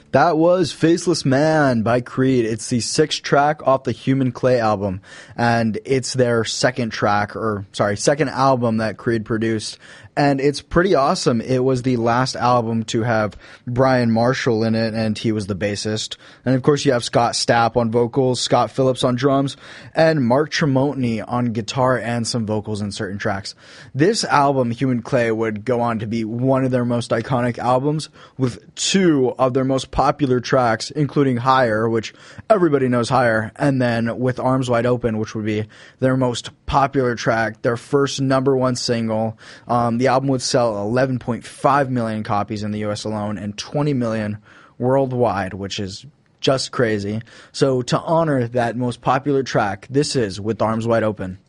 That was Faceless Man by Creed. It's the 6th track off the Human Clay album, and it's their second album that Creed produced. And it's pretty awesome. It was the last album to have Brian Marshall in it, and he was the bassist. And of course you have Scott Stapp on vocals, Scott Phillips on drums, and Mark Tremonti on guitar and some vocals in certain tracks. This album, Human Clay, would go on to be one of their most iconic albums, with 2 of their most popular tracks, including Higher, which everybody knows Higher, and then With Arms Wide Open, which would be their most popular track, their first #1 single. The album would sell 11.5 million copies in the US alone and 20 million worldwide, which is just crazy. So to honor that most popular track, this is With Arms Wide Open.